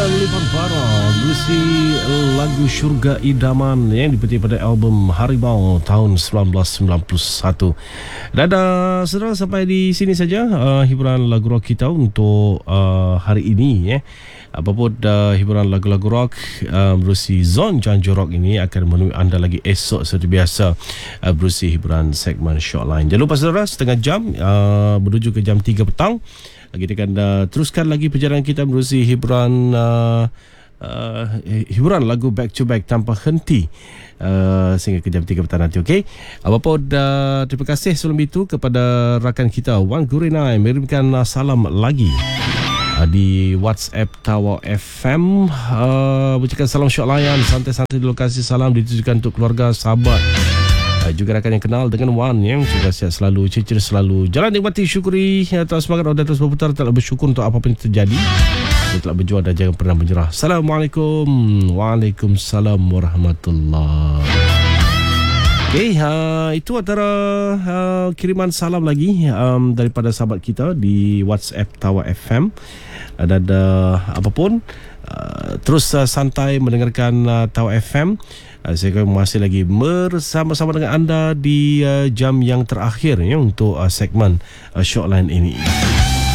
Lipan Farah berusi lagu Syurga Idaman yang dipetik pada album Harimau tahun 1991. Dan saudara, sampai di sini saja hiburan lagu rock kita untuk hari ini. Apapun hiburan lagu-lagu rock berusi Zon Janjo Rock ini akan menemui anda lagi esok seperti biasa berusi hiburan segmen Shortline. Jangan lupa saudara, setengah jam menuju ke jam 3 petang kita akan teruskan lagi perjalanan kita berusi hiburan hiburan lagu back to back tanpa henti sehingga ke jam 3 petang nanti. Okey, apapun terima kasih sebelum itu kepada rakan kita Wan Gurinai mengirimkan salam lagi di WhatsApp Tawau FM, mengucapkan salam syok layan santai-santai di lokasi. Salam ditujukan untuk keluarga, sahabat, juga rakan yang kenal dengan Wan yang juga sihat selalu, ceria selalu. Jalan nikmati, syukuri atas semangat roda terus berputar, telah bersyukur untuk apa yang terjadi, dan telah berjuang dan jangan pernah menyerah. Assalamualaikum. Waalaikumsalam warahmatullahi. Okey, itu antara kiriman salam lagi daripada sahabat kita di WhatsApp Tawau FM. Dan apapun terus santai mendengarkan Tawau FM. Saya masih lagi bersama-sama dengan anda di jam yang terakhir untuk segmen Shortline ini.